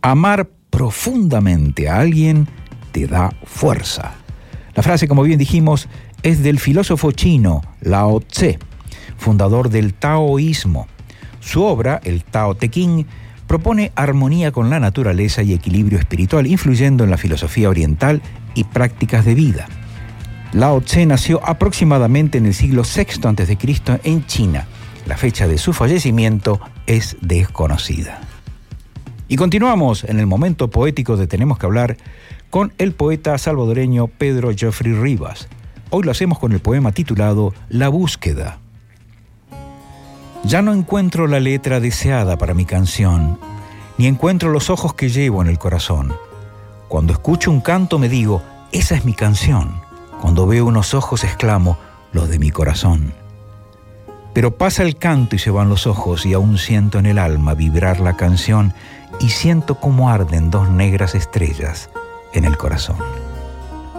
Amar profundamente a alguien te da fuerza. La frase, como bien dijimos, es del filósofo chino Lao Tse, fundador del taoísmo. Su obra, el Tao Te Ching, propone armonía con la naturaleza y equilibrio espiritual, influyendo en la filosofía oriental y prácticas de vida. Lao Tse nació aproximadamente en el siglo VI a.C. en China. La fecha de su fallecimiento es desconocida. Y continuamos en el momento poético de Tenemos que hablar con el poeta salvadoreño Pedro Geoffrey Rivas. Hoy lo hacemos con el poema titulado La búsqueda. Ya no encuentro la letra deseada para mi canción, ni encuentro los ojos que llevo en el corazón. Cuando escucho un canto me digo, esa es mi canción. Cuando veo unos ojos exclamo, los de mi corazón. Pero pasa el canto y se van los ojos y aún siento en el alma vibrar la canción y siento cómo arden dos negras estrellas en el corazón.